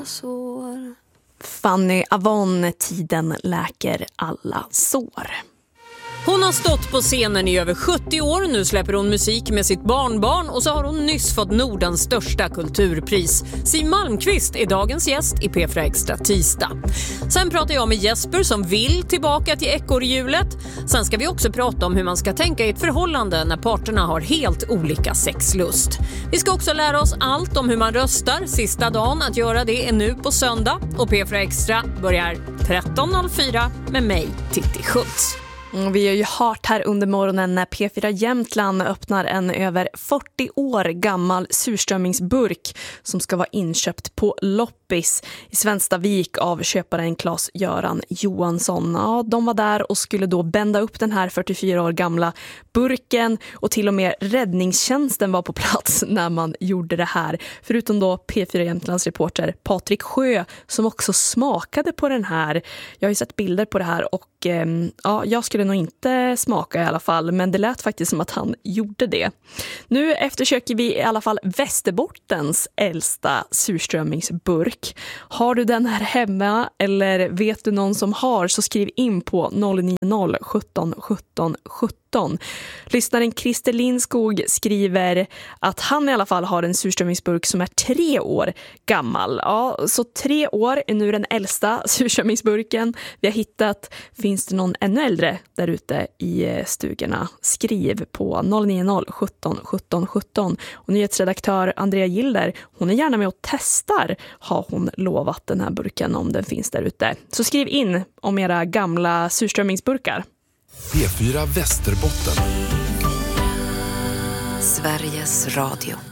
Fanny Avon, tiden läker alla sår. Hon har stått på scenen i över 70 år. Nu släpper hon musik med sitt barnbarn och så har hon nyss fått Nordens största kulturpris. Siw Malmkvist är dagens gäst i P4 Extra tisdag. Sen pratar jag med Jesper som vill tillbaka till ekorrhjulet. Sen ska vi också prata om hur man ska tänka i ett förhållande när parterna har helt olika sexlust. Vi ska också lära oss allt om hur man röstar. Sista dagen att göra det är nu på söndag. Och P4 Extra börjar 13.04 med mig, Titti Schultz. Vi har ju hört här under morgonen när P4 Jämtland öppnar en över 40 år gammal surströmmingsburk som ska vara inköpt på loppis i Svenstavik av köparen Claes-Göran Johansson. Ja, de var där och skulle då bända upp den här 44 år gamla burken och till och med räddningstjänsten var på plats när man gjorde det här. Förutom då P4 Jämtlands reporter Patrik Sjö som också smakade på den här. Jag har ju sett bilder på det här och ja, jag skulle nog inte smaka i alla fall, men det lät faktiskt som att han gjorde det. Nu eftersöker vi i alla fall Västerbottens äldsta surströmmingsburk. Har du den här hemma eller vet du någon som har, så skriv in på 090 17 17 17. Lyssnaren Christer Lindskog skriver att han i alla fall har en surströmmingsburk som är 3 år gammal. Ja, så 3 år är nu den äldsta surströmmingsburken vi har hittat. Finns det någon ännu äldre där ute i stugorna? Skriv på 090 17 17 17. Och nyhetsredaktör Andrea Gilder, hon är gärna med och testar, har hon lovat, den här burken om den finns där ute. Så skriv in om era gamla surströmmingsburkar. P4 Västerbotten. Sveriges Radio.